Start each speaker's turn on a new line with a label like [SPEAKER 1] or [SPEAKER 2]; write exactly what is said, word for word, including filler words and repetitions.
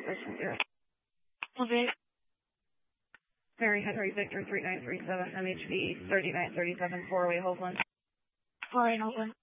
[SPEAKER 1] Station zero.
[SPEAKER 2] Okay.
[SPEAKER 1] Mary Henry Victor three nine three seven, M H V thirty-nine thirty-seven, four-way Hopeland.
[SPEAKER 2] Four-way Hopeland.